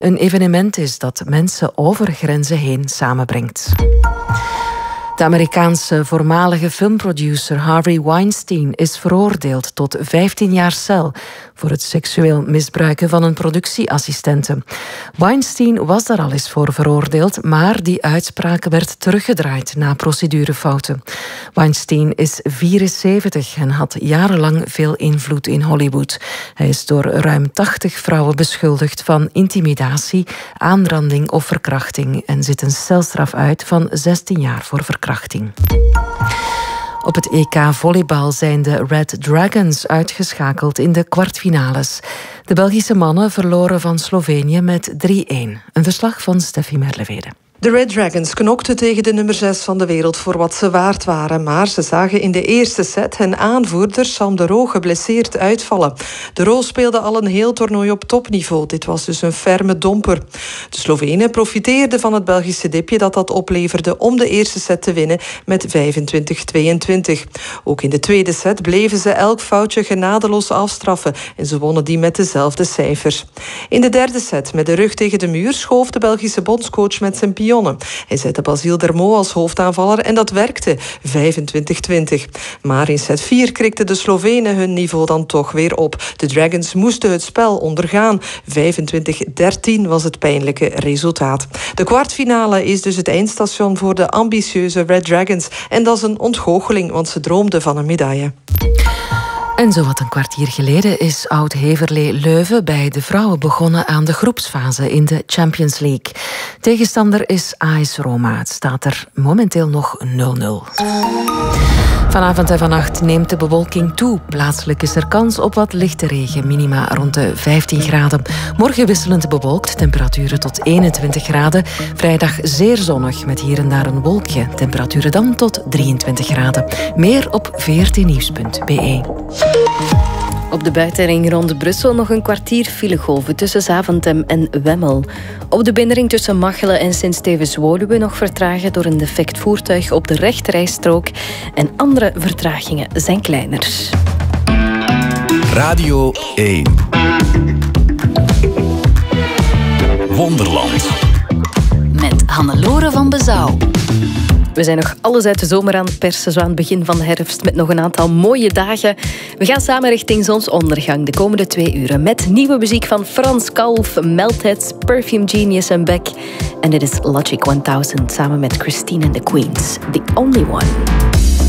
een evenement is dat mensen over grenzen heen samenbrengt. De Amerikaanse voormalige filmproducer Harvey Weinstein is veroordeeld tot 15 jaar cel voor het seksueel misbruiken van een productieassistente. Weinstein was daar al eens voor veroordeeld, maar die uitspraak werd teruggedraaid na procedurefouten. Weinstein is 74 en had jarenlang veel invloed in Hollywood. Hij is door ruim 80 vrouwen beschuldigd van intimidatie, aanranding of verkrachting en zit een celstraf uit van 16 jaar voor verkrachting. Op het EK volleybal zijn de Red Dragons uitgeschakeld in de kwartfinales. De Belgische mannen verloren van Slovenië met 3-1. Een verslag van Steffi Merlevede. De Red Dragons knokten tegen de nummer 6 van de wereld voor wat ze waard waren, maar ze zagen in de eerste set hun aanvoerder Sam de Roo geblesseerd uitvallen. De Roo speelde al een heel toernooi op topniveau. Dit was dus een ferme domper. De Slovenen profiteerden van het Belgische dipje dat opleverde om de eerste set te winnen met 25-22. Ook in de tweede set bleven ze elk foutje genadeloos afstraffen en ze wonnen die met dezelfde cijfers. In de derde set, met de rug tegen de muur, schoof de Belgische bondscoach met zijn pionnen. Hij zette Basile Dermot als hoofdaanvaller en dat werkte, 25-20. Maar in set 4 krikten de Slovenen hun niveau dan toch weer op. De Dragons moesten het spel ondergaan. 25-13 was het pijnlijke resultaat. De kwartfinale is dus het eindstation voor de ambitieuze Red Dragons. En dat is een ontgoocheling, want ze droomden van een medaille. En zowat een kwartier geleden is Oud-Heverlee Leuven bij de vrouwen begonnen aan de groepsfase in de Champions League. Tegenstander is AS Roma. Het staat er momenteel nog 0-0. Vanavond en vannacht neemt de bewolking toe. Plaatselijk is er kans op wat lichte regen, minima rond de 15 graden. Morgen wisselend bewolkt, temperaturen tot 21 graden. Vrijdag zeer zonnig, met hier en daar een wolkje. Temperaturen dan tot 23 graden. Meer op vrtnieuws.be. Op de buitenring rond Brussel nog een kwartier filegolven tussen Zaventem en Wemmel. Op de binnenring tussen Machelen en Sint-Stevens-Woluwe nog vertragen door een defect voertuig op de rechterrijstrook. En andere vertragingen zijn kleiner. Radio 1. Wonderland. Met Hannelore van Bezouw. We zijn nog alles uit de zomer aan het persen, zo aan het begin van de herfst, met nog een aantal mooie dagen. We gaan samen richting zonsondergang de komende 2 uren met nieuwe muziek van Frans Kalf, Meltheads, Perfume Genius en Beck. En dit is Logic 1000 samen met Christine and the Queens, The Only One.